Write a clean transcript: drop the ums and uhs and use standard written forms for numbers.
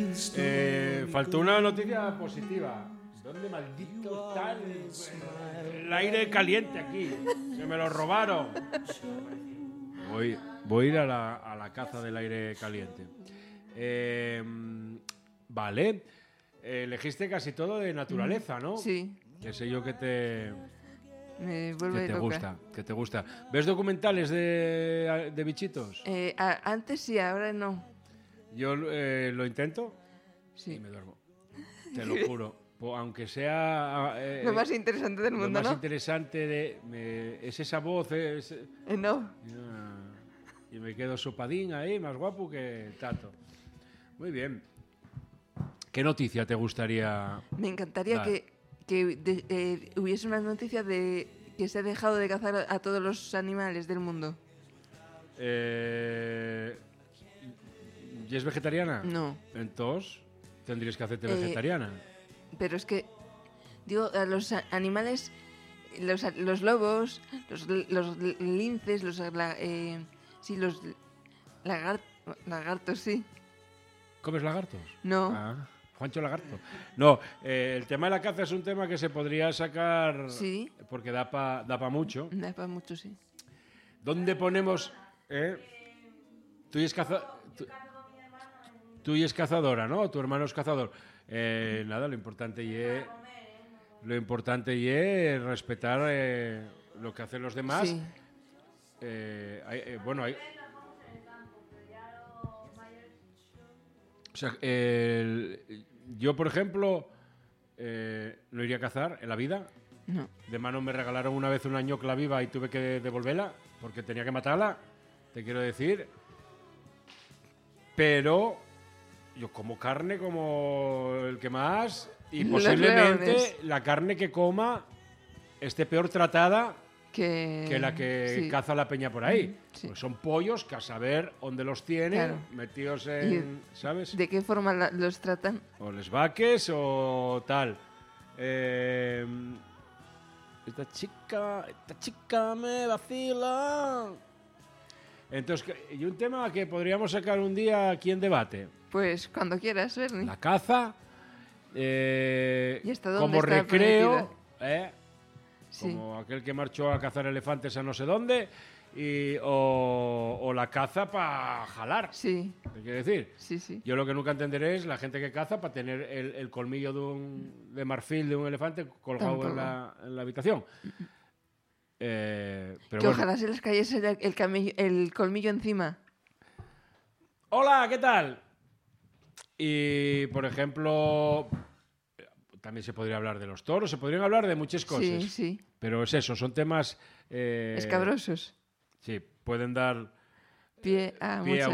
Faltó una noticia positiva. ¿Dónde maldito está el aire caliente aquí? Se me lo robaron. Voy a ir a la caza del aire caliente. Vale. Elegiste casi todo de naturaleza, ¿no? Sí. Que sé yo que te Vuelve que te gusta. ¿Ves documentales de bichitos? Antes sí, ahora no. Yo lo intento Sí. y me duermo. Te lo juro. Aunque sea... Lo más interesante del mundo, lo más ¿no? interesante es esa voz. No. Y me quedo sopadín ahí, más guapo que Tato. Muy bien. ¿Qué noticia te gustaría Me encantaría dar? que hubiese una noticia de que se ha dejado de cazar a todos los animales del mundo. ¿Y es vegetariana? No. Entonces, tendrías que hacerte vegetariana. Pero es que, digo, a los animales, los lobos, los linces, los lagartos, sí. ¿Comes lagartos? No. Ah, Juancho Lagarto. No, el tema de la caza es un tema que se podría sacar... Sí. Porque da pa mucho. Da para mucho, sí. ¿Dónde ponemos...? Tú y es cazadora, ¿no? Tu hermano es cazador. Nada, lo importante es respetar lo que hacen los demás. Sí. O sea, yo, por ejemplo, no iría a cazar en la vida. No. De mano me regalaron una vez una ñocla viva y tuve que devolverla porque tenía que matarla, te quiero decir. Pero yo como carne como el que más y Los posiblemente leones. la carne que coma esté peor tratada Que la que sí. caza la peña por ahí. Sí. Pues son pollos que a saber dónde los tienen, Claro. metidos en, ¿sabes? ¿De qué forma los tratan? O les vaques o tal. Esta chica me vacila. Entonces, y un tema que podríamos sacar un día aquí en debate. Pues cuando quieras, Bernie. La caza ¿Y hasta dónde como está recreo, Sí. como aquel que marchó a cazar elefantes a no sé dónde, o la caza para jalar. Sí. ¿Qué quiere decir? Sí, sí. Yo lo que nunca entenderé es la gente que caza para tener el colmillo de marfil de un elefante colgado en la habitación. Pero Que bueno. ojalá se les cayese el colmillo encima. Hola, ¿qué tal? Y, por ejemplo, también se podría hablar de los toros, se podrían hablar de muchas cosas. Sí, sí. Pero es eso, son temas... Escabrosos. Sí, pueden dar Pie a pie a